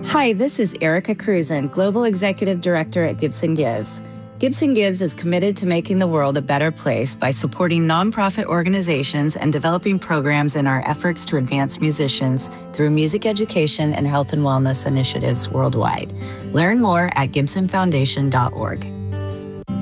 Hi, this is Erica Cruzen, Global Executive Director at Gibson Gives. Gibson Gives is committed to making the world a better place by supporting nonprofit organizations and developing programs in our efforts to advance musicians through music education and health and wellness initiatives worldwide. Learn more at gibsonfoundation.org.